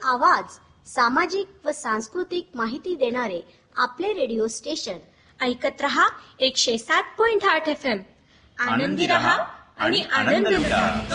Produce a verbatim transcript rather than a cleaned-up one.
आवाज, सामाजिक व सांस्कृतिक माहिती देणारे आपले रेडिओ स्टेशन. ऐकत रहा एकशे सात पॉइंट आठ एफ एम. आनंदी रहा आणि आनंद लुटा.